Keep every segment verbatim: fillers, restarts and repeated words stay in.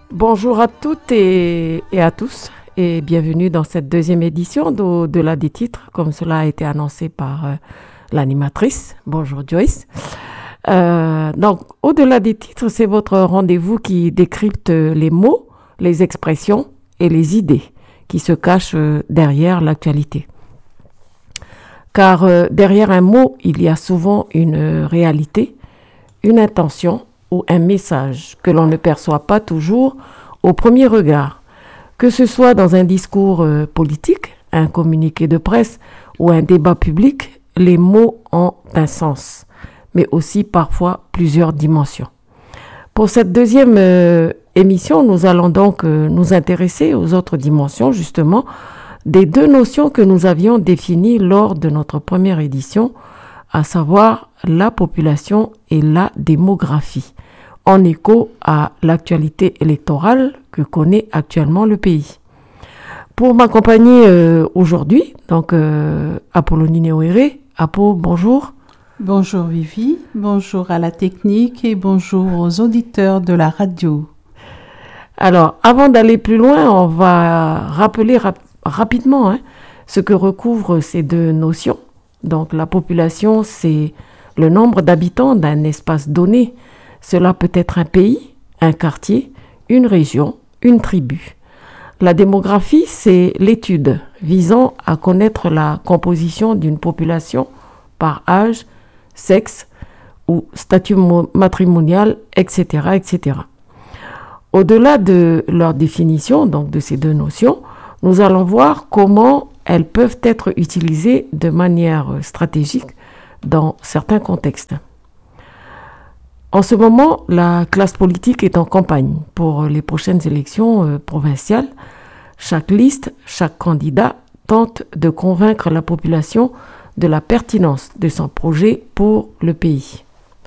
Bonjour à toutes et, et à tous et bienvenue dans cette deuxième édition d'Au-delà des titres, comme cela a été annoncé par euh, l'animatrice. Bonjour Joyce. Euh, donc, Au-delà des titres, c'est votre rendez-vous qui décrypte les mots, les expressions et les idées qui se cachent euh, derrière l'actualité. Car euh, derrière un mot, il y a souvent une euh, réalité, une intention ou un message que l'on ne perçoit pas toujours au premier regard. Que ce soit dans un discours euh, politique, un communiqué de presse ou un débat public, les mots ont un sens, mais aussi parfois plusieurs dimensions. Pour cette deuxième euh, émission, nous allons donc euh, nous intéresser aux autres dimensions, justement, des deux notions que nous avions définies lors de notre première édition, à savoir la population et la démographie, en écho à l'actualité électorale que connaît actuellement le pays. Pour m'accompagner euh, aujourd'hui, donc euh, Apollonie Néoéré. Apo, bonjour. Bonjour Vivi, bonjour à la technique et bonjour aux auditeurs de la radio. Alors, avant d'aller plus loin, on va rappeler rap- rapidement hein, ce que recouvrent ces deux notions. Donc, la population, c'est le nombre d'habitants d'un espace donné. Cela peut être un pays, un quartier, une région, une tribu. La démographie, c'est l'étude visant à connaître la composition d'une population par âge, sexe ou statut matrimonial, et cetera, et cetera. Au-delà de leur définition, donc de ces deux notions, nous allons voir comment elles peuvent être utilisées de manière stratégique dans certains contextes. En ce moment, la classe politique est en campagne pour les prochaines élections euh, provinciales. Chaque liste, chaque candidat tente de convaincre la population de la pertinence de son projet pour le pays.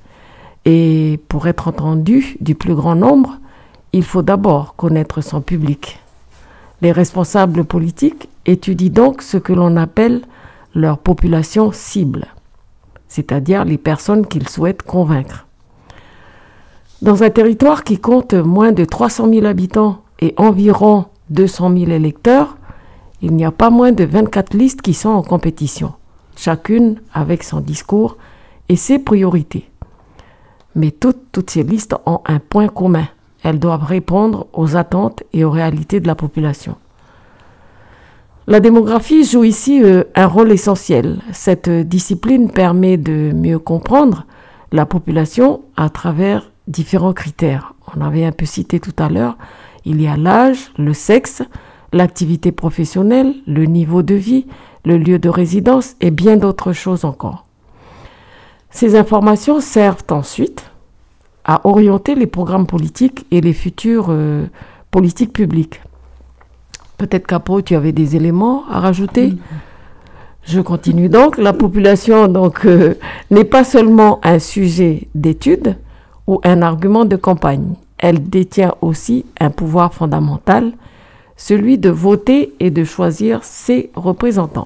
Et pour être entendu du plus grand nombre, il faut d'abord connaître son public. Les responsables politiques étudient donc ce que l'on appelle leur population cible, c'est-à-dire les personnes qu'ils souhaitent convaincre. Dans un territoire qui compte moins de trois cent mille habitants et environ deux cent mille électeurs, il n'y a pas moins de vingt-quatre listes qui sont en compétition, chacune avec son discours et ses priorités. Mais toutes, toutes ces listes ont un point commun. Elles doivent répondre aux attentes et aux réalités de la population. La démographie joue ici euh, un rôle essentiel. Cette discipline permet de mieux comprendre la population à travers différents critères. On avait un peu cité tout à l'heure, il y a l'âge, le sexe, l'activité professionnelle, le niveau de vie, le lieu de résidence et bien d'autres choses encore. Ces informations servent ensuite à orienter les programmes politiques et les futures euh, politiques publiques. Peut-être qu'Apo, tu avais des éléments à rajouter. Mmh. Je continue donc. La population donc, euh, n'est pas seulement un sujet d'étude ou un argument de campagne. Elle détient aussi un pouvoir fondamental, celui de voter et de choisir ses représentants.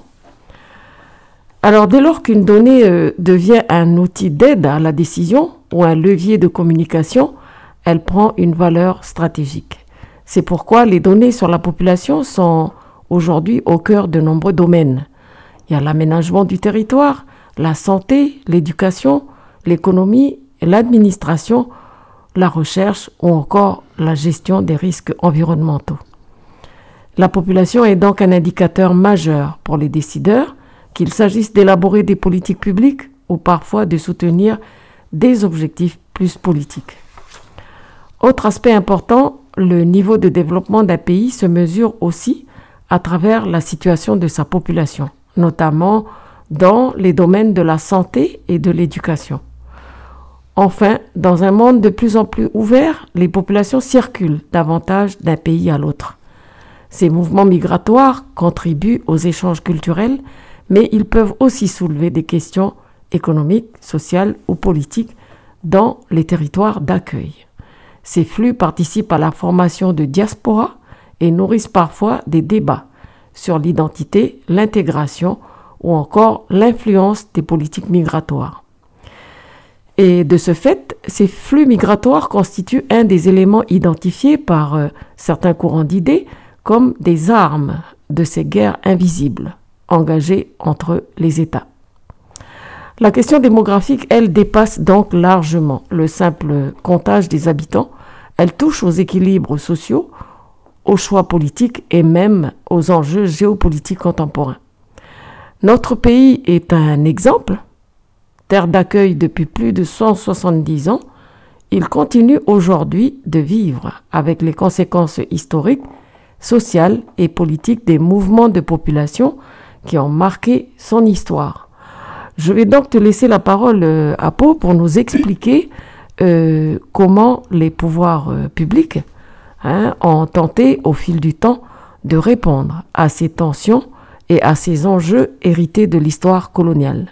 Alors, dès lors qu'une donnée euh, devient un outil d'aide à la décision ou un levier de communication, elle prend une valeur stratégique. C'est pourquoi les données sur la population sont aujourd'hui au cœur de nombreux domaines. Il y a l'aménagement du territoire, la santé, l'éducation, l'économie, l'administration, la recherche ou encore la gestion des risques environnementaux. La population est donc un indicateur majeur pour les décideurs, qu'il s'agisse d'élaborer des politiques publiques ou parfois de soutenir des objectifs plus politiques. Autre aspect important, le niveau de développement d'un pays se mesure aussi à travers la situation de sa population, notamment dans les domaines de la santé et de l'éducation. Enfin, dans un monde de plus en plus ouvert, les populations circulent davantage d'un pays à l'autre. Ces mouvements migratoires contribuent aux échanges culturels, mais ils peuvent aussi soulever des questions économiques, sociales ou politiques dans les territoires d'accueil. Ces flux participent à la formation de diasporas et nourrissent parfois des débats sur l'identité, l'intégration ou encore l'influence des politiques migratoires. Et de ce fait, ces flux migratoires constituent un des éléments identifiés par euh, certains courants d'idées comme des armes de ces guerres invisibles engagées entre les États. La question démographique, elle, dépasse donc largement le simple comptage des habitants. Elle touche aux équilibres sociaux, aux choix politiques et même aux enjeux géopolitiques contemporains. Notre pays est un exemple. Terre d'accueil depuis plus de cent soixante-dix ans, il continue aujourd'hui de vivre avec les conséquences historiques, sociales et politiques des mouvements de population qui ont marqué son histoire. Je vais donc te laisser la parole, euh, Apo, pour nous expliquer euh, comment les pouvoirs euh, publics hein, ont tenté au fil du temps de répondre à ces tensions et à ces enjeux hérités de l'histoire coloniale.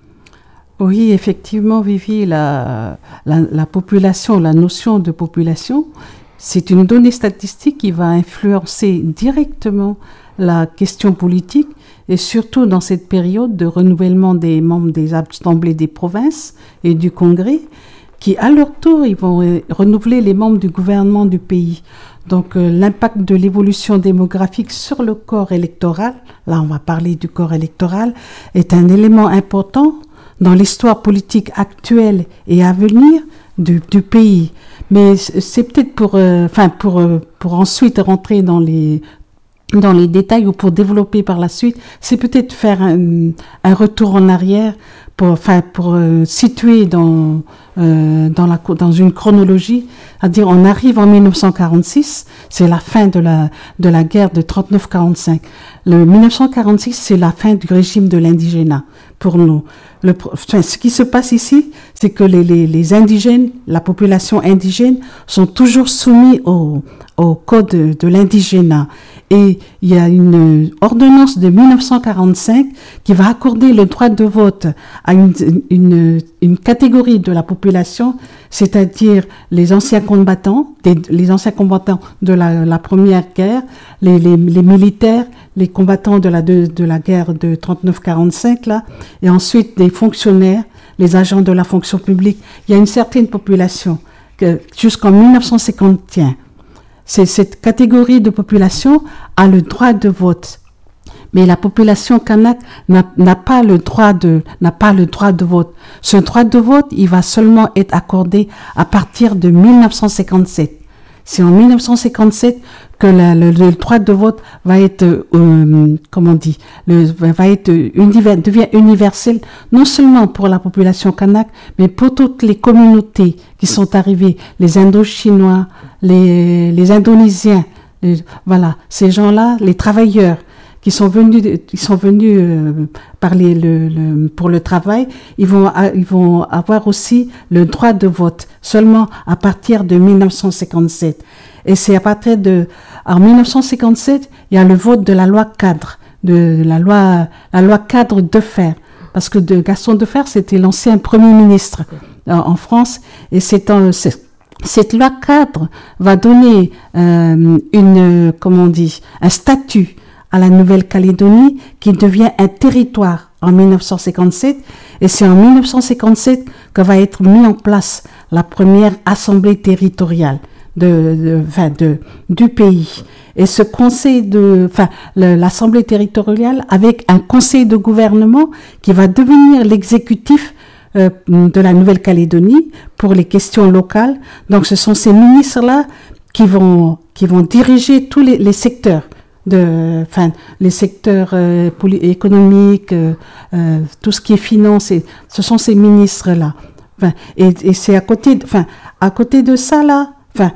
Oui, effectivement, Vivi, la, la, la population, la notion de population, c'est une donnée statistique qui va influencer directement la question politique et surtout dans cette période de renouvellement des membres des assemblées des provinces et du Congrès, qui à leur tour, ils vont euh, renouveler les membres du gouvernement du pays. Donc euh, l'impact de l'évolution démographique sur le corps électoral, là on va parler du corps électoral, est un élément important dans l'histoire politique actuelle et à venir du, du pays. Mais c'est peut-être pour, euh, enfin pour, euh, pour ensuite rentrer dans les dans les détails ou pour développer par la suite, c'est peut-être faire un, un retour en arrière pour, enfin, pour euh, situer dans, euh, dans, la, dans une chronologie, c'est-à-dire on arrive en mille neuf cent quarante-six, c'est la fin de la, de la guerre de trente-neuf quarante-cinq. Le mille neuf cent quarante-six, c'est la fin du régime de l'indigénat pour nous. Le, enfin, ce qui se passe ici, c'est que les, les, les indigènes, la population indigène, sont toujours soumis au, au code de, de l'indigénat. Et il y a une ordonnance de mille neuf cent quarante-cinq qui va accorder le droit de vote à une, une, une catégorie de la population, c'est-à-dire les anciens combattants, des, les anciens combattants de la, la première guerre, les, les, les militaires, les combattants de la, de, de la guerre de trente-neuf quarante-cinq, là, et ensuite des fonctionnaires, les agents de la fonction publique. Il y a une certaine population que jusqu'en mille neuf cent cinquante et un, c'est cette catégorie de population a le droit de vote. Mais la population kanak n'a, n'a pas le droit de, n'a pas le droit de vote. Ce droit de vote, il va seulement être accordé à partir de mille neuf cent cinquante-sept. C'est en mille neuf cent cinquante-sept que la, le, le droit de vote va être, euh, comment on dit, le, va être univers, devient universel, non seulement pour la population kanak, mais pour toutes les communautés qui sont arrivées, les Indo-Chinois, les, les Indonésiens, les, voilà, ces gens-là, les travailleurs qui sont venus, qui sont venus euh, parler le, le, pour le travail, ils vont, ils vont avoir aussi le droit de vote seulement à partir de mille neuf cent cinquante-sept. Et c'est à partir de, en mille neuf cent cinquante-sept, il y a le vote de la loi cadre, de la loi, la loi cadre Defferre, parce que de Gaston Defferre, c'était l'ancien premier ministre euh, en France, et c'est en, c'est, cette loi cadre va donner euh, une, comment on dit, un statut à la Nouvelle-Calédonie qui devient un territoire en mille neuf cent cinquante-sept, et c'est en mille neuf cent cinquante-sept que va être mis en place la première assemblée territoriale de, de, enfin de, du pays. Et ce conseil de, enfin, le, l'assemblée territoriale avec un conseil de gouvernement qui va devenir l'exécutif euh, de la Nouvelle-Calédonie pour les questions locales. Donc ce sont ces ministres-là qui vont, qui vont diriger tous les, les secteurs. De, enfin, les secteurs euh, poly- économiques, euh, euh, tout ce qui est finance, et, ce sont ces ministres-là. Enfin, et, et c'est à côté, de, enfin, à côté de ça là, enfin,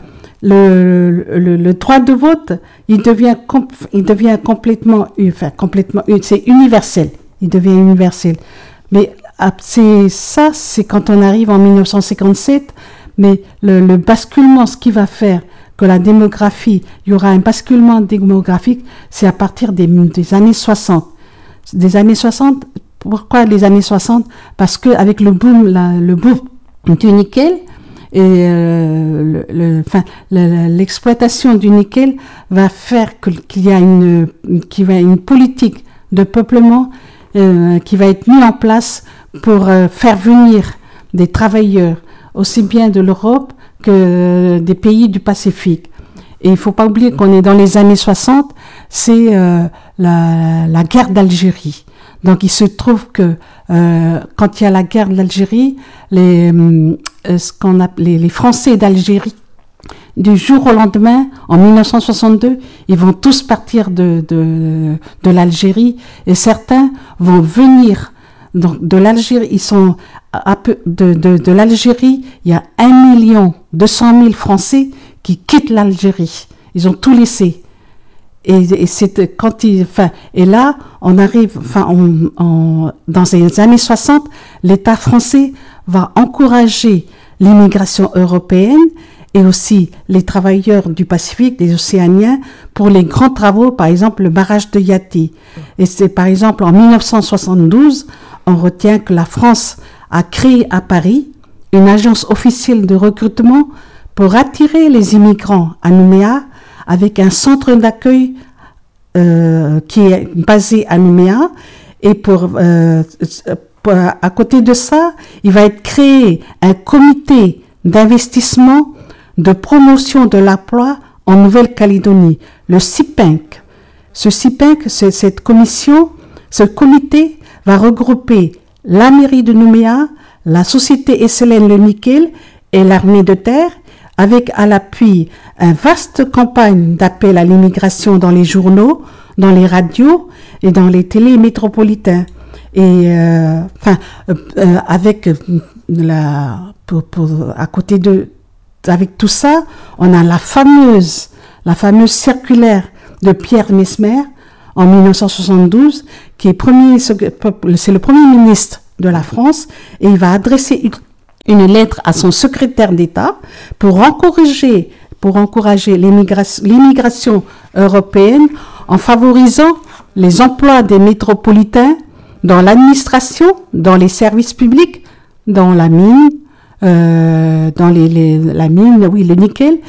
le, le, le droit de vote, il devient, comp- il devient complètement, enfin, complètement, c'est universel. Il devient universel. Mais c'est ça, c'est quand on arrive en mille neuf cent cinquante-sept. Mais le, le basculement, ce qui va faire que la démographie, il y aura un basculement démographique, c'est à partir des, des années soixante. Des années soixante, pourquoi les années soixante? Parce que avec le boom, la, le boom du nickel, et euh, le, le, enfin, le, l'exploitation du nickel va faire que, qu'il y a une, qu'il y a une politique de peuplement euh, qui va être mise en place pour euh, faire venir des travailleurs, aussi bien de l'Europe que des pays du Pacifique. Et il ne faut pas oublier qu'on est dans les années soixante, c'est euh, la, la guerre d'Algérie. Donc il se trouve que euh, quand il y a la guerre d'Algérie, les, euh, ce qu'on appelle les, les Français d'Algérie, du jour au lendemain, en mille neuf cent soixante-deux, ils vont tous partir de, de, de l'Algérie et certains vont venir donc, de l'Algérie. Ils sont à peu, de, de, de l'Algérie, il y a un million deux cent mille Français qui quittent l'Algérie. Ils ont tout laissé. Et, et c'est quand ils, enfin, et là, on arrive, enfin, on, on, dans les années soixante, l'État français va encourager l'immigration européenne et aussi les travailleurs du Pacifique, des Océaniens, pour les grands travaux, par exemple le barrage de Yati. Et c'est par exemple en mille neuf cent soixante-douze, on retient que la France a créé à Paris une agence officielle de recrutement pour attirer les immigrants à Nouméa, avec un centre d'accueil euh, qui est basé à Nouméa. Et pour, euh, pour, à côté de ça, il va être créé un comité d'investissement de promotion de l'emploi en Nouvelle-Calédonie, le C I P E N C. Ce C I P E N C, cette commission, ce comité va regrouper la mairie de Nouméa, la société S L N Le Nickel et l'armée de terre, avec à l'appui une vaste campagne d'appel à l'immigration dans les journaux, dans les radios et dans les télés métropolitains. Et euh, enfin, euh, avec la, pour, pour, à côté de, avec tout ça, on a la fameuse, la fameuse circulaire de Pierre Messmer en mille neuf cent soixante-douze, qui est premier, c'est le premier ministre de la France, et il va adresser une lettre à son secrétaire d'État pour encourager, pour encourager l'immigration, l'immigration européenne en favorisant les emplois des métropolitains dans l'administration, dans les services publics, dans la mine, euh, dans les, les, la mine, oui, le nickel,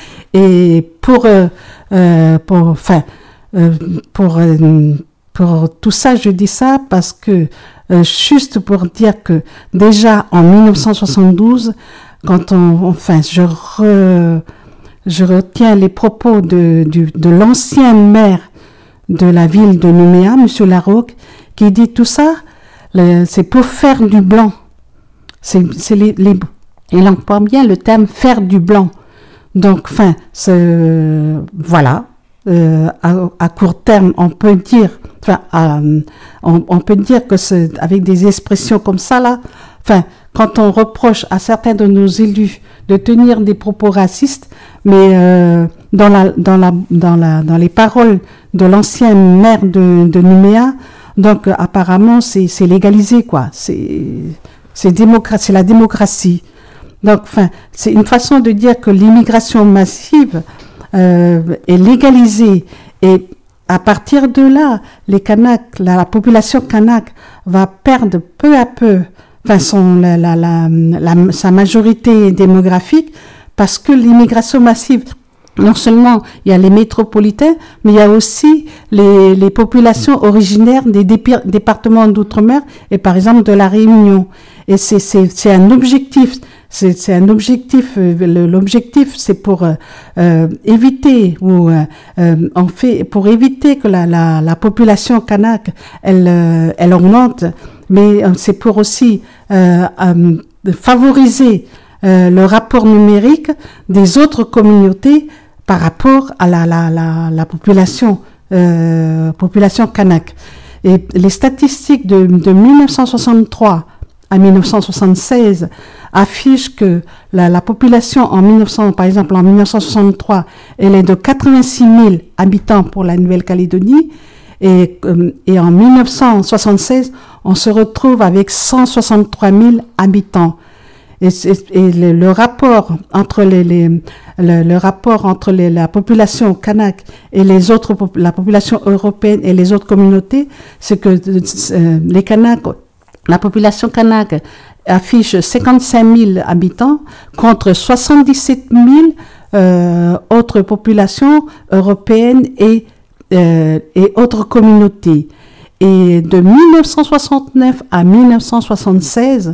et pour, euh, euh, pour, enfin, euh, pour, euh, pour tout ça, je dis ça parce que Euh, juste pour dire que déjà en mille neuf cent soixante-douze, quand on, enfin, je, re, je retiens les propos de, du, de l'ancien maire de la ville de Nouméa, Monsieur Larocque, qui dit tout ça, le, c'est pour faire du blanc. C'est, c'est les, les, il emploie bien le terme faire du blanc. Donc, enfin, c'est, voilà. Euh, à, à court terme, on peut dire, enfin, euh, on, on peut dire que c'est avec des expressions comme ça là, enfin, quand on reproche à certains de nos élus de tenir des propos racistes, mais euh, dans la, dans la, dans la, dans les paroles de l'ancien maire de, de Nouméa, donc euh, apparemment c'est, c'est légalisé quoi, c'est, c'est démocratie, c'est la démocratie. Donc, enfin, c'est une façon de dire que l'immigration massive Euh, est légalisée et à partir de là, les Kanaks, la, la population kanak va perdre peu à peu, enfin son, la, la, la, la, sa majorité démographique parce que l'immigration massive, non seulement il y a les métropolitains, mais il y a aussi les, les populations originaires des dépir, départements d'outre-mer et par exemple de la Réunion. Et c'est, c'est, c'est un objectif. C'est, c'est un objectif. Euh, l'objectif, c'est pour euh, euh, éviter ou euh, euh, on fait pour éviter que la, la, la population kanak elle euh, elle augmente, mais euh, c'est pour aussi euh, euh, favoriser euh, le rapport numérique des autres communautés par rapport à la la la, la population euh, population kanak. Et les statistiques de, de mille neuf cent soixante-trois à mille neuf cent soixante-seize affiche que la, la population en mille neuf cents, par exemple en mille neuf cent soixante-trois, elle est de quatre-vingt-six mille habitants pour la Nouvelle-Calédonie et, euh, et en mille neuf cent soixante-seize, on se retrouve avec cent soixante-trois mille habitants. Et, et le, le rapport entre les, les le, le rapport entre les, la population kanak et les autres, la population européenne et les autres communautés, c'est que euh, les Kanaks, la population kanak affiche cinquante-cinq mille habitants contre soixante-dix-sept mille euh, autres populations européennes et, euh, et autres communautés. Et de mille neuf cent soixante-neuf à mille neuf cent soixante-seize,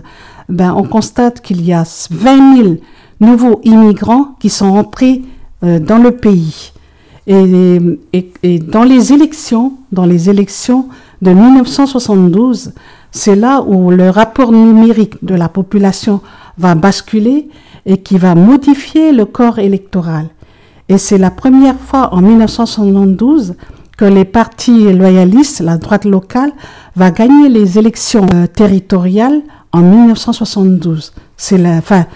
ben, on constate qu'il y a vingt mille nouveaux immigrants qui sont entrés euh, dans le pays. Et, et, et dans les élections, dans les élections de mille neuf cent soixante-douze, c'est là où le rapport numérique de la population va basculer et qui va modifier le corps électoral. Et c'est la première fois en mille neuf cent soixante-douze que les partis loyalistes, la droite locale, va gagner les élections euh, territoriales en mille neuf cent soixante-douze. C'est la, fin,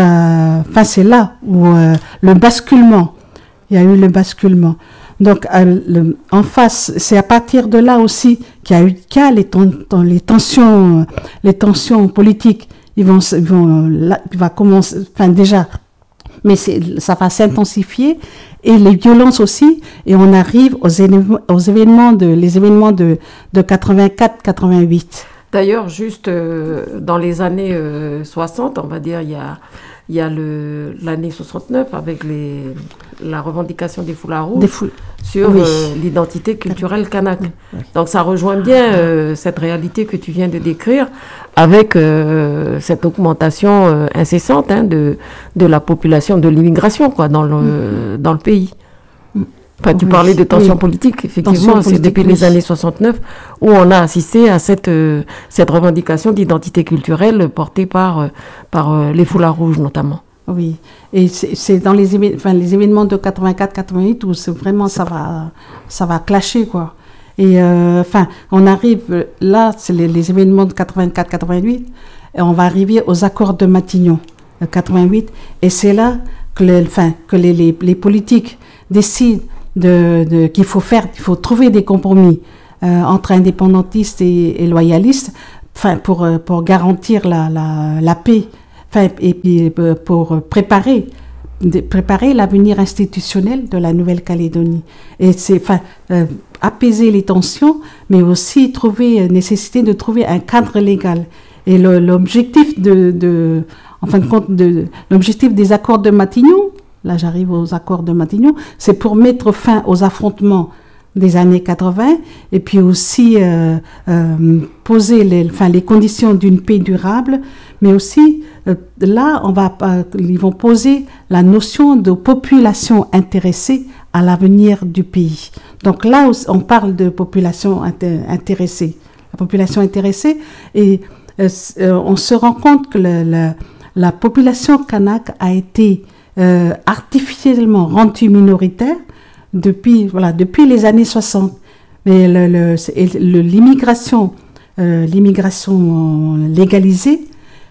ça, fin, c'est là où euh, le basculement, il y a eu le basculement. Donc, euh, le, en face, c'est à partir de là aussi qu'il y a eu qu'il y a les, ton, les tensions, les tensions politiques. Ils vont, ils vont, là, il va commencer, enfin déjà, mais c'est, ça va s'intensifier et les violences aussi. Et on arrive aux événements, aux événements de, les événements de, de quatre-vingt-quatre quatre-vingt-huit. D'ailleurs, juste euh, dans les années euh, soixante, on va dire, il y a, il y a le, l'année soixante-neuf avec les, la revendication des foulards rouges fou- sur oui. euh, l'identité culturelle kanak. Oui. Donc ça rejoint bien euh, cette réalité que tu viens de décrire avec euh, cette augmentation euh, incessante hein, de, de la population, de l'immigration quoi, dans, le, mmh. dans le pays. Enfin, tu oui, parlais de tensions oui. politiques, effectivement, tensions c'est politiques, depuis oui. les années soixante-neuf où on a assisté à cette, euh, cette revendication d'identité culturelle portée par, euh, par euh, les foulards rouges notamment. Oui, et c'est, c'est dans les, évén- enfin, les événements de quatre-vingt-quatre quatre-vingt-huit où c'est vraiment ça va, ça va clasher, quoi. Et enfin, euh, on arrive, là, c'est les, les événements de quatre-vingt-quatre quatre-vingt-huit, et on va arriver aux accords de Matignon, de quatre-vingt-huit, et c'est là que, les, enfin, que les, les, les politiques décident De, de, qu'il faut faire, il faut trouver des compromis euh, entre indépendantistes et, et loyalistes, enfin pour pour garantir la la, la paix, enfin et puis pour préparer de, préparer l'avenir institutionnel de la Nouvelle-Calédonie. Et c'est enfin euh, apaiser les tensions, mais aussi trouver nécessité de trouver un cadre légal. Et le, l'objectif de, de en fin de compte de l'objectif des accords de Matignon. Là, j'arrive aux accords de Matignon. C'est pour mettre fin aux affrontements des années quatre-vingts et puis aussi euh, euh, poser les, enfin, les conditions d'une paix durable. Mais aussi, euh, là, on va, euh, ils vont poser la notion de population intéressée à l'avenir du pays. Donc là, on parle de population inté- intéressée. La population intéressée. Et euh, on se rend compte que le, le, la population kanak a été Euh, artificiellement rendue minoritaire depuis, voilà, depuis les années soixante. Mais le, le, le, l'immigration, euh, l'immigration légalisée,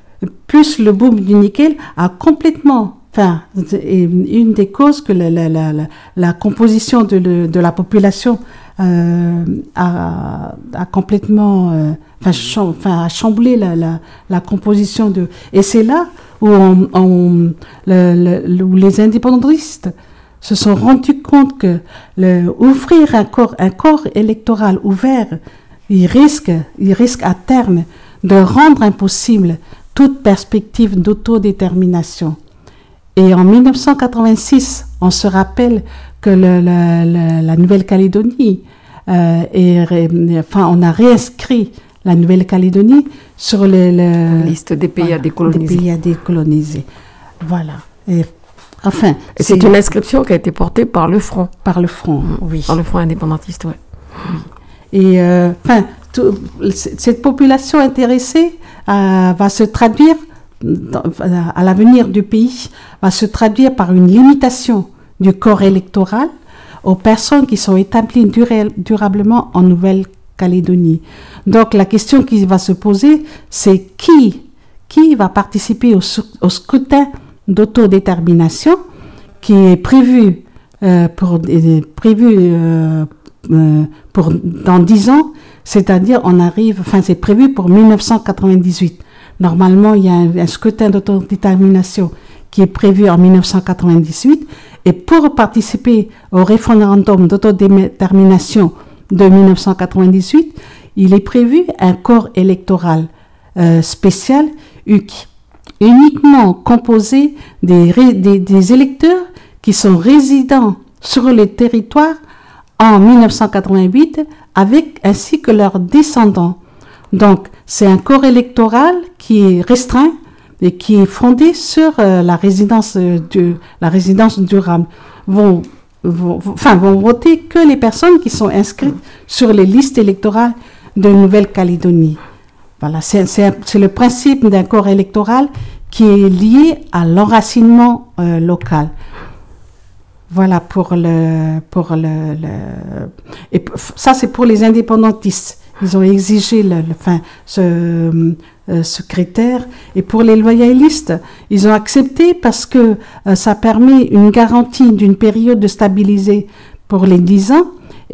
plus le boom du nickel, a complètement, enfin, une des causes que la, la, la, la, la composition de, de, de la population euh, a, a complètement, euh, enfin, cham, enfin, a chamboulé la, la, la composition de... Et c'est là où, on, on, le, le, où les indépendantistes se sont rendus compte que le, ouvrir un corps, un corps électoral ouvert, il risque, il risque à terme de rendre impossible toute perspective d'autodétermination. Et en mille neuf cent quatre-vingt-six, on se rappelle que le, le, le, la Nouvelle-Calédonie, euh, est, enfin, on a réinscrit la Nouvelle-Calédonie sur les, le, la liste des pays voilà, à décoloniser. Des pays à décoloniser. Voilà. Et, enfin, et c'est, c'est une inscription qui a été portée par le Front. Par le Front, oui. Par le Front indépendantiste, oui. oui. Et euh, enfin, tout, cette population intéressée euh, va se traduire, dans, à l'avenir du pays, va se traduire par une limitation du corps électoral aux personnes qui sont établies dura- durablement en Nouvelle-Calédonie. Donc la question qui va se poser, c'est qui, qui va participer au, au scrutin d'autodétermination qui est prévu, euh, pour, euh, prévu euh, euh, pour dans dix ans, c'est-à-dire on arrive, enfin c'est prévu pour mille neuf cent quatre-vingt-dix-huit. Normalement, il y a un, un scrutin d'autodétermination qui est prévu en mille neuf cent quatre-vingt-dix-huit et pour participer au référendum d'autodétermination de mille neuf cent quatre-vingt-dix-huit, il est prévu un corps électoral euh, spécial uniquement composé des, des, des électeurs qui sont résidents sur le territoire en mille neuf cent quatre-vingt-huit avec, ainsi que leurs descendants. Donc, c'est un corps électoral qui est restreint et qui est fondé sur euh, la résidence euh, du, la résidence durable. Vont, vont, enfin, vont voter que les personnes qui sont inscrites sur les listes électorales de Nouvelle-Calédonie. Voilà, c'est, c'est, c'est le principe d'un corps électoral qui est lié à l'enracinement euh, local. Voilà pour le, pour le, le et ça c'est pour les indépendantistes. Ils ont exigé le, le, enfin, ce, euh, ce critère. Et pour les loyalistes, ils ont accepté parce que euh, ça permet une garantie d'une période de stabilité pour les dix ans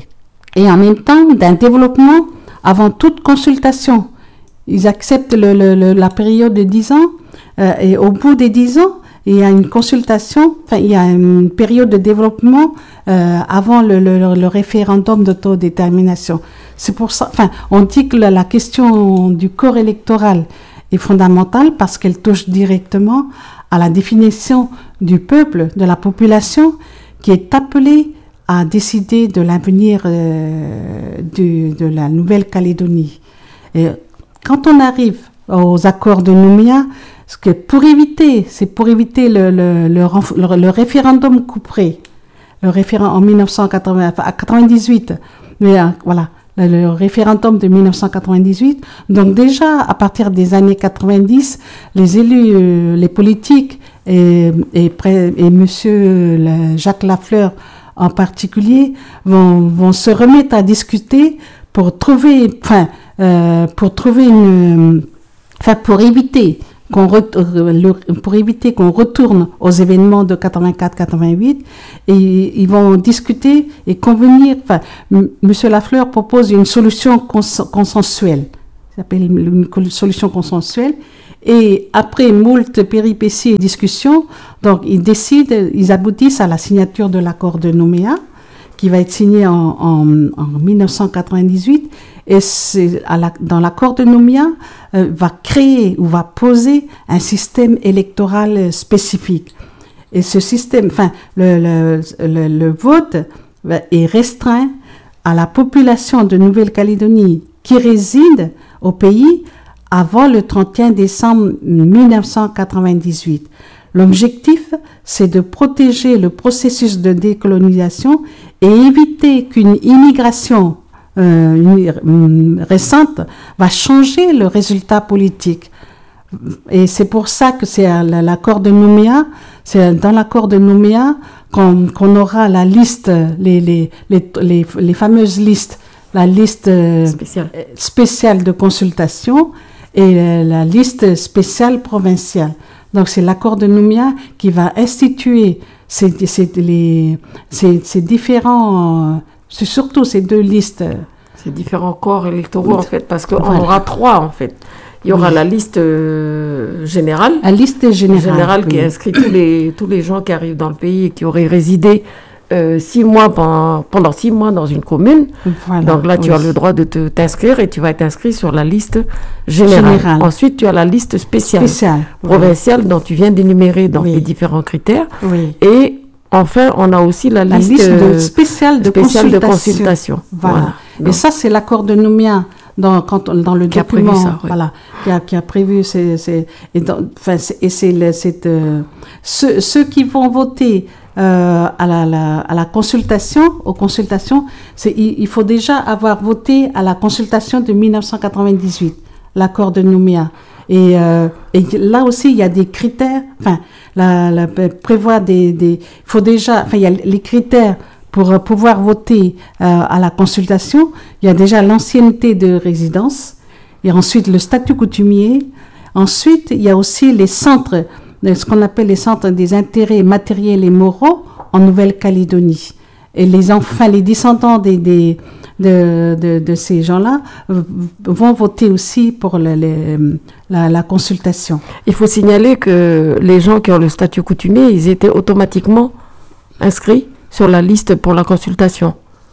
et en même temps d'un développement avant toute consultation. Ils acceptent le, le, le, la période de dix ans euh, et au bout des dix ans, il y a une consultation, enfin il y a une période de développement euh, avant le, le, le référendum d'autodétermination. C'est pour ça, enfin, on dit que la, la question du corps électoral est fondamentale parce qu'elle touche directement à la définition du peuple, de la population qui est appelée à décider de l'avenir euh, de, de la Nouvelle-Calédonie. Et quand on arrive aux accords de Nouméa, ce que pour éviter, c'est pour éviter le, le, le, le, le référendum couperé, le référendum en mille neuf cent quatre-vingt-dix-huit, mais euh, voilà, le, le référendum de mille neuf cent quatre-vingt-dix-huit. Donc déjà, à partir des années quatre-vingt-dix, les élus, euh, les politiques et, et, et Monsieur Jacques Lafleur en particulier vont, vont se remettre à discuter pour trouver, enfin, euh, pour trouver une, enfin, pour éviter qu'on re, pour éviter qu'on retourne aux événements de quatre-vingt-quatre quatre-vingt-huit, et ils vont discuter et convenir. Enfin, M. Lafleur propose une solution cons, consensuelle, ça s'appelle une solution consensuelle, et après moult péripéties et discussions, donc ils décident, ils aboutissent à la signature de l'accord de Nouméa, qui va être signé en, en, en mille neuf cent quatre-vingt-dix-huit, et c'est à la, dans l'accord de Nouméa euh, va créer ou va poser un système électoral spécifique. Et ce système, enfin, le, le, le, le vote est restreint à la population de Nouvelle-Calédonie qui réside au pays avant le trente et un décembre mille neuf cent quatre-vingt-dix-huit. L'objectif, c'est de protéger le processus de décolonisation et éviter qu'une immigration euh, récente va changer le résultat politique. Et c'est pour ça que c'est l'accord de Nouméa, c'est dans l'accord de Nouméa qu'on qu'on aura la liste, les, les, les, les, les fameuses listes, la liste spéciale, spéciale de consultation et la liste spéciale provinciale. Donc c'est l'accord de Nouméa qui va instituer ces, ces, les, ces, ces différents, c'est surtout ces deux listes. Ces différents corps électoraux en fait, parce qu'on voilà. aura trois en fait. Il y aura oui. la liste euh, générale. La liste générale. générale oui. qui inscrit tous les, tous les gens qui arrivent dans le pays et qui auraient résidé euh, six mois pendant, pendant six mois dans une commune. Voilà, donc là, tu oui. as le droit de te, t'inscrire et tu vas être inscrit sur la liste générale. Général. Ensuite, tu as la liste spéciale, spéciale provinciale oui. dont tu viens d'énumérer donc, oui. les différents critères. Oui. Et enfin, on a aussi la, la liste, liste de spéciale de spéciale consultation. De consultation. Voilà. Voilà. Et ça, c'est l'accord de Nouméa. Dans, quand, dans le qui document, a ça, oui. voilà, qui a, qui a prévu, c'est, c'est, et, dans, enfin, c'est, et c'est, le, c'est euh, ceux, ceux qui vont voter euh, à, la, la, à la consultation, aux consultations, c'est, il, il faut déjà avoir voté à la consultation de mille neuf cent quatre-vingt-dix-huit, l'accord de Nouméa. Et, euh, et là aussi, il y a des critères, enfin, la, la, prévoir des, des, il faut déjà, enfin, il y a les critères. Pour pouvoir voter euh, à la consultation, il y a déjà l'ancienneté de résidence, et ensuite le statut coutumier. Ensuite, il y a aussi les centres, ce qu'on appelle les centres des intérêts matériels et moraux en Nouvelle-Calédonie. Et les enfants, les descendants des, des, de, de, de ces gens-là vont voter aussi pour le, les, la, la consultation. Il faut signaler que les gens qui ont le statut coutumier, ils étaient automatiquement inscrits sur la liste pour la consultation.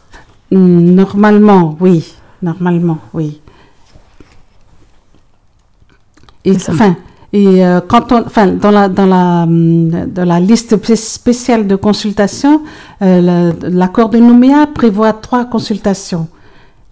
Normalement, oui. Normalement, oui. Et, enfin, et euh, quand on, enfin, dans la dans la dans la liste spéciale de consultation, euh, la, l'accord de Nouméa prévoit trois consultations.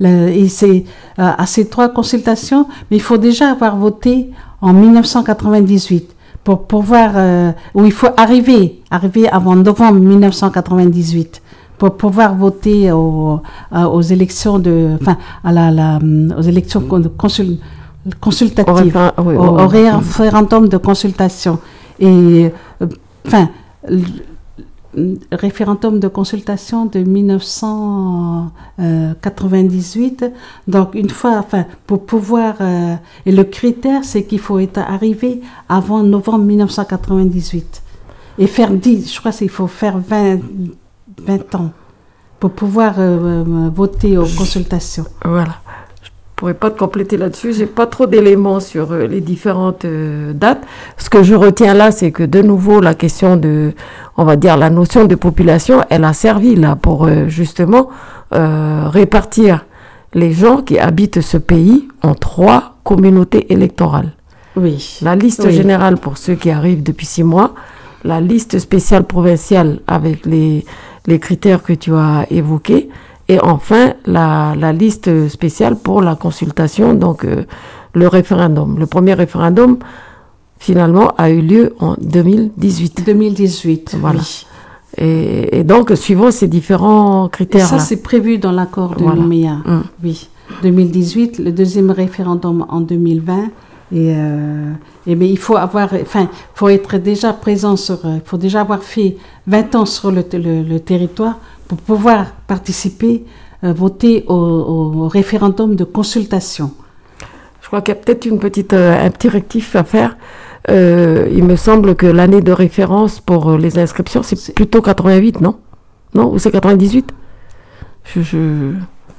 Le- et c'est euh, à ces trois consultations, mais il faut déjà avoir voté en mille neuf cent quatre-vingt-dix-huit pour pouvoir, euh, ou il faut arriver, arriver avant novembre mille neuf cent quatre-vingt-dix-huit pour pouvoir voter aux, à- aux élections de, enfin, à la, la, hum, aux élections con- consul- consultatives, Au réfé- oui, au, au- au référendum de consultation. Et, euh, enfin, le le référendum de consultation de mille neuf cent quatre-vingt-dix-huit. Donc, une fois, enfin, pour pouvoir, euh, et le critère, c'est qu'il faut être arrivé avant novembre mille neuf cent quatre-vingt-dix-huit. Et faire dix, je crois qu'il faut faire vingt, vingt ans pour pouvoir euh, euh, voter aux consultations. Voilà. Je pourrais pas te compléter là-dessus. J'ai pas trop d'éléments sur euh, les différentes euh, dates. Ce que je retiens là, c'est que de nouveau la question de, on va dire la notion de population, elle a servi là pour euh, justement euh, répartir les gens qui habitent ce pays en trois communautés électorales. Oui. La liste Oui. générale pour ceux qui arrivent depuis six mois, la liste spéciale provinciale avec les, les critères que tu as évoqués, et enfin la, la liste spéciale pour la consultation, donc euh, le référendum. Le premier référendum, finalement, a eu lieu en deux mille dix-huit. deux mille dix-huit, Voilà. oui. Et, et donc, suivant ces différents Et critères-là. ça, c'est prévu dans l'accord de Voilà. Nouméa. Mm. Oui. deux mille dix-huit, le deuxième référendum en deux mille vingt. Et, euh, et mais il faut avoir, enfin, faut être déjà présent sur, euh, il faut déjà avoir fait vingt ans sur le, le, le territoire pour pouvoir participer, euh, voter au, au référendum de consultation. Je crois qu'il y a peut-être une petite, euh, un petit rectif à faire. Euh, il me semble que l'année de référence pour euh, les inscriptions, c'est C'est- plutôt quatre-vingt-huit, non? Non? Ou c'est quatre-vingt-dix-huit? je, je...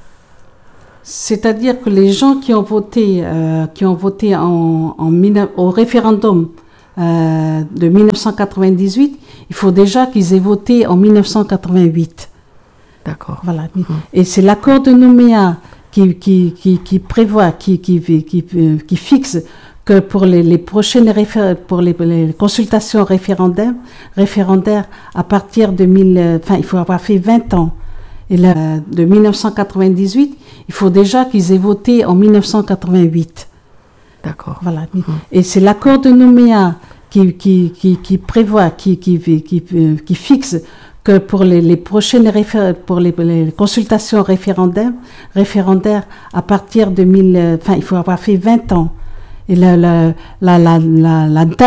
C'est-à-dire que les gens qui ont voté, euh, qui ont voté en, en mille- au référendum euh, de mille neuf cent quatre-vingt-dix-huit, il faut déjà qu'ils aient voté en mille neuf cent quatre-vingt-huit. D'accord. Voilà. Et c'est l'accord de Nouméa qui, qui, qui, qui prévoit, qui, qui, qui, euh, qui fixe que pour les, les prochaines réfé- pour les, les consultations référendaires, référendaires à partir de mille, euh, enfin, il faut avoir fait vingt ans. Et là, de mille neuf cent quatre-vingt-dix-huit, il faut déjà qu'ils aient voté en mille neuf cent quatre-vingt-huit. D'accord. Voilà. Et c'est l'accord de Nouméa qui, qui, qui, qui prévoit, qui, qui, qui, euh, qui fixe que pour les, les prochaines réfé- pour les, les consultations référendaires, référendaires à partir de mille, euh, enfin, il faut avoir fait vingt ans. Et la, la, la, la, la, la date